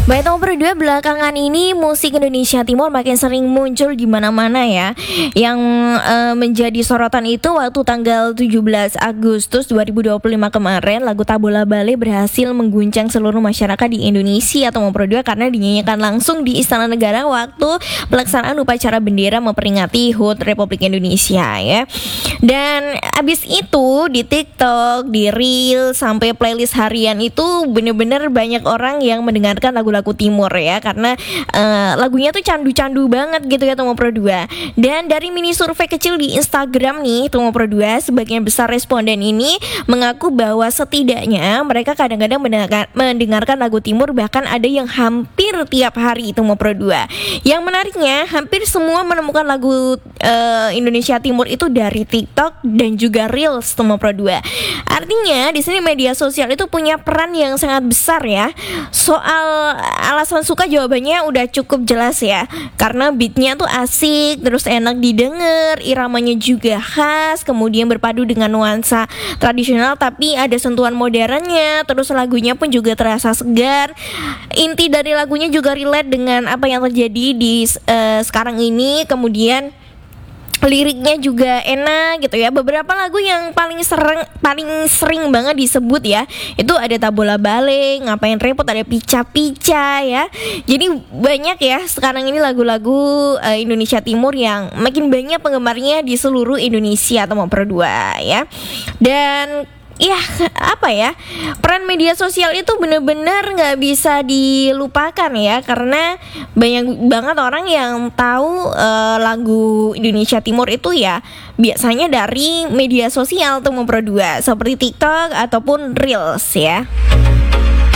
Baik nomor 2, belakangan ini musik Indonesia Timur makin sering muncul di mana-mana ya. Yang menjadi sorotan itu waktu tanggal 17 Agustus 2025 kemarin, lagu Tabola Bale berhasil mengguncang seluruh masyarakat di Indonesia atau nomor 2 karena dinyanyikan langsung di Istana Negara waktu pelaksanaan upacara bendera memperingati HUT Republik Indonesia ya. Dan abis itu di TikTok, di Reel, sampai playlist harian itu bener-bener banyak orang yang mendengarkan lagu-lagu Timur ya, karena lagunya tuh candu-candu banget gitu ya Tomo Pro 2. Dan dari mini survei kecil di Instagram nih Tomo Pro 2, sebagian besar responden ini mengaku bahwa setidaknya mereka kadang-kadang mendengarkan lagu Timur, bahkan ada yang hampir tiap hari Tomo Pro 2. Yang menariknya hampir semua menemukan lagu Indonesia Timur itu dari TikTok dan juga Reels Tomo Pro 2. Artinya di sini media sosial itu punya peran yang sangat besar ya. Soal alasan suka jawabannya udah cukup jelas ya, karena beatnya tuh asik, terus enak didengar, iramanya juga khas, kemudian berpadu dengan nuansa tradisional tapi ada sentuhan modernnya, terus lagunya pun juga terasa segar. Inti dari lagunya juga relate dengan apa yang terjadi di sekarang ini, kemudian liriknya juga enak gitu ya. Beberapa lagu yang paling sering banget disebut ya, itu ada Tabola Bale, Ngapain Repot, ada Pica-Pica ya. Jadi banyak ya sekarang ini lagu-lagu Indonesia Timur yang makin banyak penggemarnya di seluruh Indonesia atau Pro 2 ya. Dan ya apa ya, peran media sosial itu benar-benar nggak bisa dilupakan ya, karena banyak banget orang yang tahu lagu Indonesia Timur itu ya biasanya dari media sosial tuh Pro 2 seperti TikTok ataupun Reels ya.